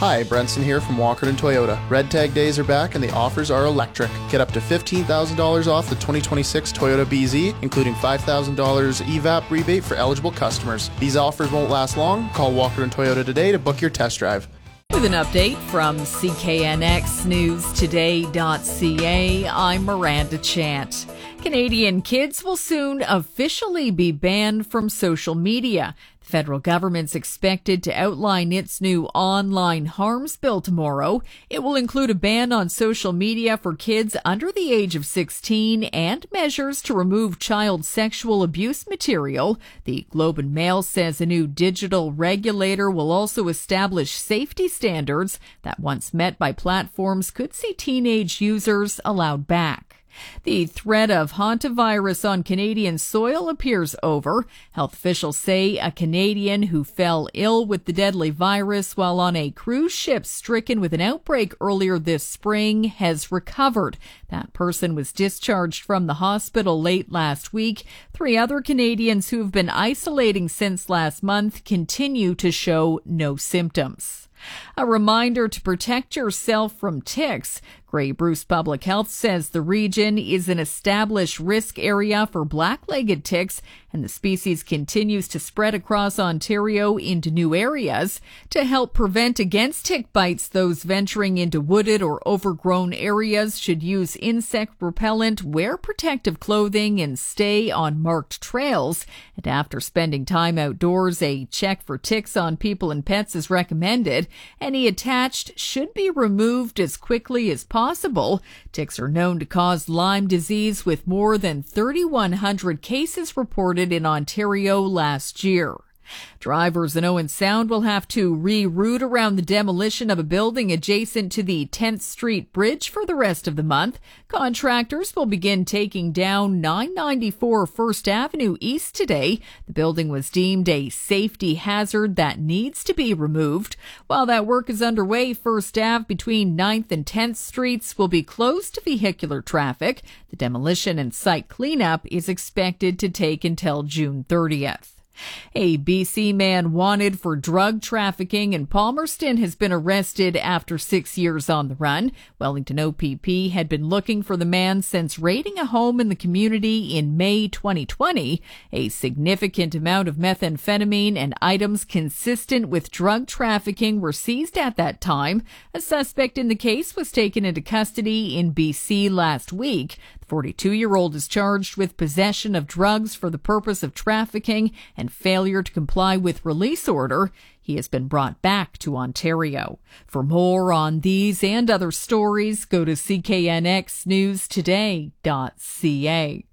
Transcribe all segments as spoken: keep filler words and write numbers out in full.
Hi, Brenson here from Walkerton Toyota. Red Tag days are back and the offers are electric. Get up to fifteen thousand dollars off the twenty twenty-six Toyota B Z, including five thousand dollars E V A P rebate for eligible customers. These offers won't last long. Call Walkerton Toyota today to book your test drive. With an update from C K N X News Today dot C A, I'm Miranda Chant. Canadian kids will soon officially be banned from social media. The federal government's expected to outline its new online harms bill tomorrow. It will include a ban on social media for kids under the age of sixteen and measures to remove child sexual abuse material. The Globe and Mail says a new digital regulator will also establish safety standards that, once met by platforms, could see teenage users allowed back. The threat of hantavirus on Canadian soil appears over. Health officials say a Canadian who fell ill with the deadly virus while on a cruise ship stricken with an outbreak earlier this spring has recovered. That person was discharged from the hospital late last week. Three other Canadians who have been isolating since last month continue to show no symptoms. A reminder to protect yourself from ticks. Grey Bruce Public Health says the region is an established risk area for black-legged ticks, and the species continues to spread across Ontario into new areas. To help prevent against tick bites, those venturing into wooded or overgrown areas should use insect repellent, wear protective clothing, and stay on marked trails. And after spending time outdoors, a check for ticks on people and pets is recommended. Any attached should be removed as quickly as possible. Possible. Ticks are known to cause Lyme disease, with more than thirty-one hundred cases reported in Ontario last year. Drivers in Owen Sound will have to reroute around the demolition of a building adjacent to the tenth Street Bridge for the rest of the month. Contractors will begin taking down nine ninety-four First Avenue East today. The building was deemed a safety hazard that needs to be removed. While that work is underway, First Ave between ninth and tenth Streets will be closed to vehicular traffic. The demolition and site cleanup is expected to take until June thirtieth. A B C man wanted for drug trafficking in Palmerston has been arrested after six years on the run. Wellington O P P had been looking for the man since raiding a home in the community in May twenty twenty. A significant amount of methamphetamine and items consistent with drug trafficking were seized at that time. A suspect in the case was taken into custody in B C last week. The forty-two-year-old is charged with possession of drugs for the purpose of trafficking and failure to comply with release order. He has been brought back to Ontario. For more on these and other stories, go to C K N X News Today dot C A.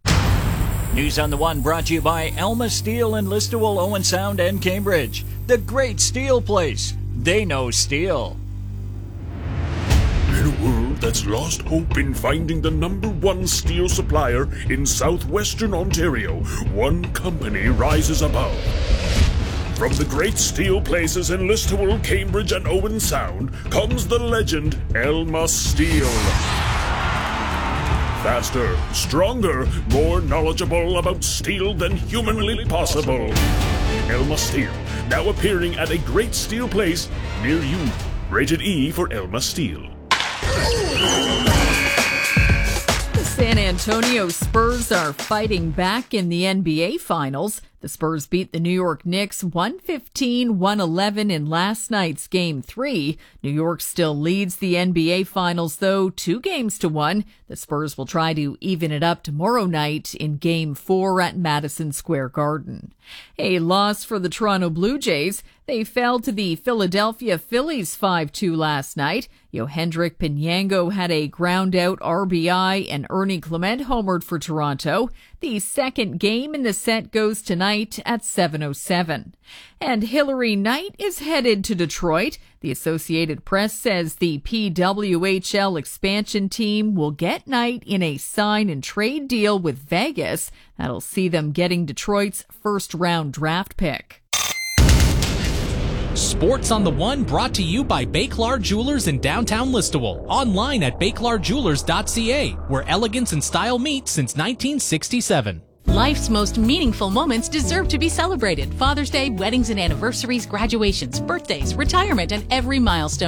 News on the One brought to you by Elma Steel in Listowel, Owen Sound, and Cambridge. The great steel place. They know steel. In a world that's lost hope in finding the number one steel supplier in southwestern Ontario, one company rises above. From the great steel places in Listowel, Cambridge, and Owen Sound comes the legend Elma Steel. Faster, stronger, more knowledgeable about steel than humanly possible. Elma Steel, now appearing at a great steel place near you. Rated E for Elma Steel. The San Antonio Spurs are fighting back in the N B A Finals. The Spurs beat the New York Knicks one fifteen to one eleven in last night's Game three. New York still leads the N B A Finals, though, two games to one. The Spurs will try to even it up tomorrow night in Game four at Madison Square Garden. A loss for the Toronto Blue Jays. They fell to the Philadelphia Phillies five two last night. Yohendrick Pinango had a ground-out R B I, and Ernie Clement homered for Toronto. The second game in the set goes tonight at seven oh seven. And Hilary Knight is headed to Detroit. The Associated Press says the P W H L expansion team will get Knight in a sign-and-trade deal with Vegas. That'll see them getting Detroit's first-round draft pick. Sports on the One brought to you by Bakelar Jewelers in downtown Listowel. Online at bakelar jewelers dot c a, where elegance and style meet since nineteen sixty-seven. Life's most meaningful moments deserve to be celebrated. Father's Day, weddings and anniversaries, graduations, birthdays, retirement, and every milestone